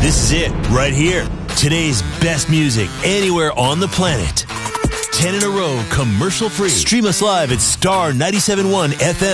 This is it right here. Today's best music anywhere on the planet. 10 in a row, commercial free. Stream us live at Star 97.1 FM.